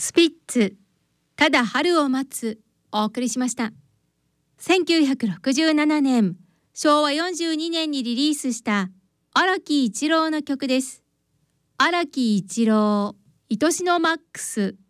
スピッツ、ただ春を待つ、お送りしました。1967年、昭和42年にリリースした荒木一郎の曲です。荒木一郎、愛しのマックス。